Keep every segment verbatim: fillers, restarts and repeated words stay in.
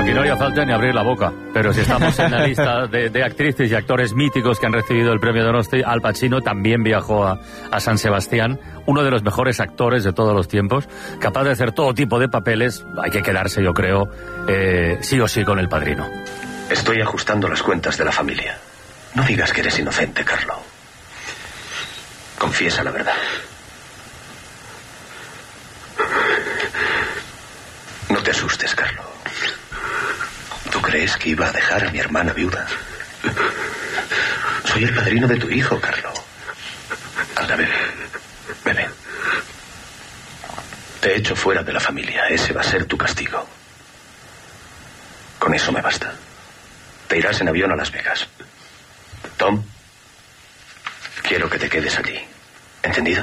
aquí no haría falta ni abrir la boca, pero si estamos en la lista de, de actrices y actores míticos que han recibido el premio Donosti, Al Pacino también viajó a, a San Sebastián, uno de los mejores actores de todos los tiempos, capaz de hacer todo tipo de papeles. Hay que quedarse, yo creo, eh, sí o sí con El Padrino. Estoy ajustando las cuentas de la familia. No digas que eres inocente, Carlo. Confiesa la verdad. No te asustes, Carlo. ¿Tú crees que iba a dejar a mi hermana viuda? Soy el padrino de tu hijo, Carlo. Anda, bebe. Bebe. Te echo fuera de la familia. Ese va a ser tu castigo. Con eso me basta. Te irás en avión a Las Vegas. Tom, quiero que te quedes allí. ¿Entendido?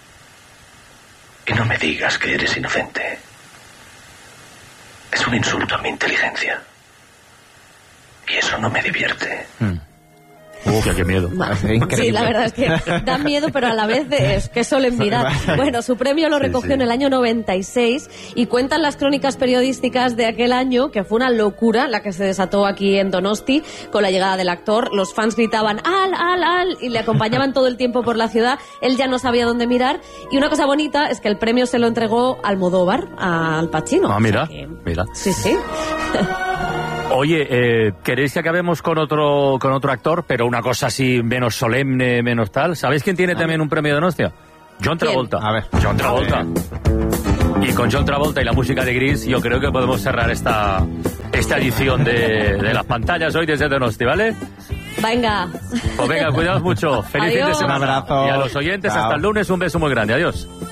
Y no me digas que eres inocente. Es un insulto a mi inteligencia. Y eso no me divierte. Mm. Uf, qué miedo. Sí, la verdad es que da miedo, pero a la vez es que solemnidad. Bueno, su premio lo recogió sí, sí. en el año noventa y seis y cuentan las crónicas periodísticas de aquel año que fue una locura la que se desató aquí en Donosti con la llegada del actor. Los fans gritaban ¡Al, al, al! Y le acompañaban todo el tiempo por la ciudad. Él ya no sabía dónde mirar. Y una cosa bonita es que el premio se lo entregó Almodóvar, a Al Pacino. Ah, mira, o sea que... mira. Sí, sí. Oye, eh, ¿queréis que acabemos con otro con otro actor, pero una cosa así menos solemne, menos tal? ¿Sabéis quién tiene también un premio de Donostia? John Travolta. A ver. John Travolta. Y con John Travolta y la música de Gris, yo creo que podemos cerrar esta esta edición de, de las pantallas hoy desde Donosti, ¿vale? Venga. Pues venga, cuidaos mucho. Feliz Adiós. fin de semana. Un abrazo. Y a los oyentes, Chao. hasta el lunes, un beso muy grande. Adiós.